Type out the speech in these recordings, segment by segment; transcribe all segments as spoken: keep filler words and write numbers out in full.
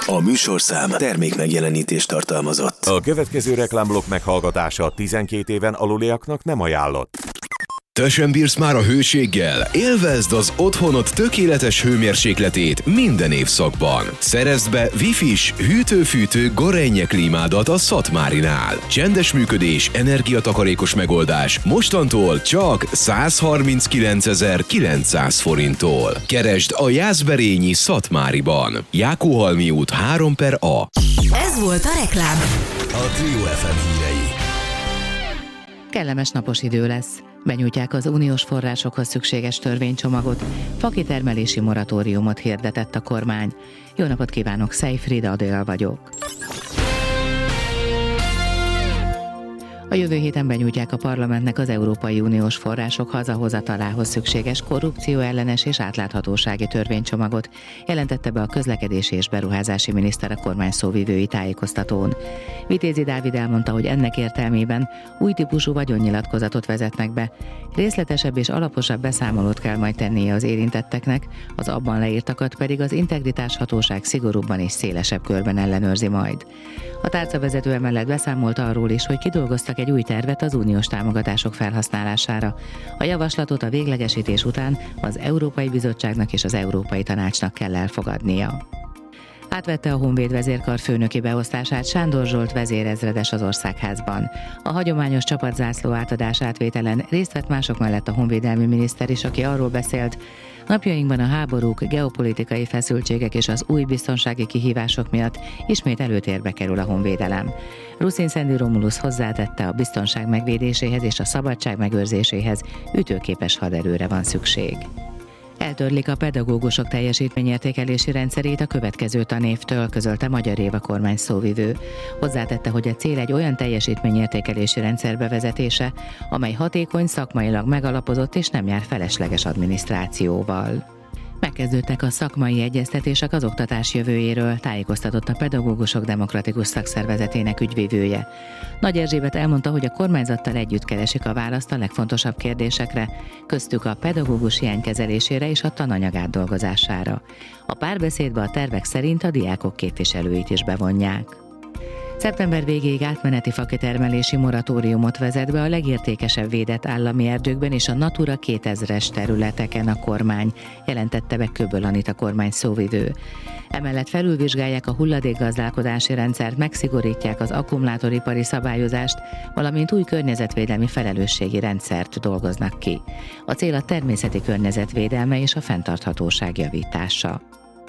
A műsorszám termék megjelenítést tartalmazott. A következő reklámblokk meghallgatása tizenkét éven aluliaknak nem ajánlott. Te sem bírsz már a hőséggel? Élvezd az otthonod tökéletes hőmérsékletét minden évszakban. Szerezd be Wi-Fi-s, hűtő-fűtő Gorenje klímádat a Szatmárinál. Csendes működés, energiatakarékos megoldás. Mostantól csak százharminckilencezer-kilencszáz forinttól. Keresd a Jászberényi Szatmáriban. Jákóhalmi út három per A. Ez volt a reklám. A Trio ef em hírei. Kellemes napos idő lesz. Benyújtják az uniós forrásokhoz szükséges törvénycsomagot, fakitermelési moratóriumot hirdetett a kormány. Jó napot kívánok, Szejfrida Adél vagyok. A jövő héten benyújtják a parlamentnek az Európai Uniós források hazahozatalához szükséges korrupcióellenes és átláthatósági törvénycsomagot, jelentette be a közlekedési és beruházási miniszter a kormány szóvivői tájékoztatón. Vitézi Dávid elmondta, hogy ennek értelmében új típusú vagyonnyilatkozatot vezetnek be. Részletesebb és alaposabb beszámolót kell majd tennie az érintetteknek, az abban leírtakat pedig az integritás hatóság szigorúbban és szélesebb körben ellenőrzi majd. A tárcavezető emellett beszámolt arról is, hogy kidolgoztak egy új tervet az uniós támogatások felhasználására. A javaslatot a véglegesítés után az Európai Bizottságnak és az Európai Tanácsnak kell elfogadnia. Átvette a Honvéd vezérkar főnöki beosztását Sándor Zsolt vezérezredes az Országházban. A hagyományos csapatzászló átadás átvételen részt vett mások mellett a honvédelmi miniszter is, aki arról beszélt, napjainkban a háborúk, geopolitikai feszültségek és az új biztonsági kihívások miatt ismét előtérbe kerül a honvédelem. Ruszin Szendi Romulus hozzátette, a biztonság megvédéséhez és a szabadság megőrzéséhez ütőképes haderőre van szükség. Eltörlik a pedagógusok teljesítményértékelési rendszerét a következő tanévtől, közölte Magyar Éva kormány szóvivő. Hozzátette, hogy a cél egy olyan teljesítményértékelési rendszer bevezetése, amely hatékony, szakmailag megalapozott és nem jár felesleges adminisztrációval. Megkezdődtek a szakmai egyeztetések az oktatás jövőjéről, tájékoztatott a Pedagógusok Demokratikus Szakszervezetének ügyvivője. Nagy Erzsébet elmondta, hogy a kormányzattal együtt keresik a választ a legfontosabb kérdésekre, köztük a pedagógus hiány kezelésére és a tananyag átdolgozására. A párbeszédbe a tervek szerint a diákok képviselőit is bevonják. Szeptember végéig átmeneti fakitermelési moratóriumot vezet be a legértékesebb védett állami erdőkben és a Natura kétezres területeken a kormány, jelentette be Köböl Anita kormány szóvivő. Emellett felülvizsgálják a hulladékgazdálkodási rendszert, megszigorítják az akkumulátoripari szabályozást, valamint új környezetvédelmi felelősségi rendszert dolgoznak ki. A cél a természeti környezetvédelme és a fenntarthatóság javítása.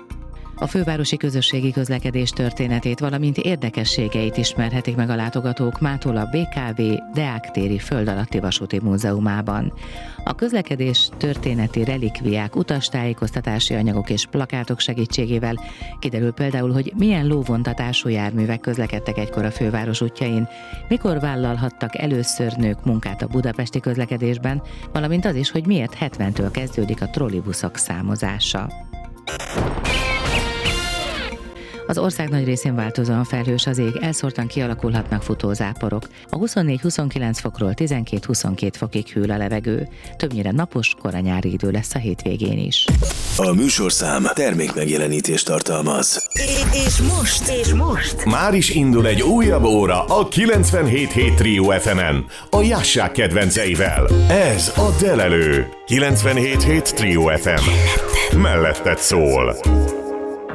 A fővárosi közösségi közlekedés történetét, valamint érdekességeit ismerhetik meg a látogatók mától a bé ká vé Deák téri föld alatti vasúti múzeumában. A közlekedés történeti relikviák, utastájékoztatási anyagok és plakátok segítségével kiderül például, hogy milyen lóvontatású járművek közlekedtek egykor a főváros útjain, mikor vállalhattak először nők munkát a budapesti közlekedésben, valamint az is, hogy miért hetventől kezdődik a trollibuszok számozása. Az ország nagy részén változóan felhős az ég, elszórtan kialakulhatnak futózáporok. A huszonnégy-huszonkilenc fokról tizenkét-huszonkét fokig hűl a levegő. Többnyire napos, koranyári idő lesz a hétvégén is. A műsorszám termék megjelenítést tartalmaz. És most, és most. Már is indul egy újabb óra a kilencvenhét hét Trio ef emen, a Jászság kedvenceivel. Ez a Delelő. kilencvenhét hét Trio ef em. Melletted szól.